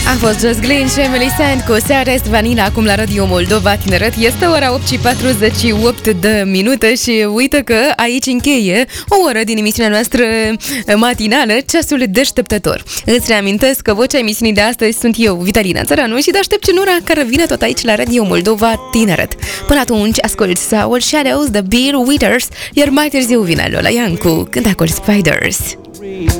A fost Just Glynn și Emily Sand cu Searest Vanilla acum la Radio Moldova Tineret. Este ora 8:48 de minute și uite că aici încheie o oră din emisiunea noastră matinală, Ceasul Deșteptător. Îți reamintesc că vocea emisiunii de astăzi sunt eu, Vitalina Țăranu, și deștept Cenura, care vine tot aici la Radio Moldova Tineret. Până atunci, asculti Soul Shadows de Bill Withers, iar mai târziu vine Lola Iancu când asculti Spiders.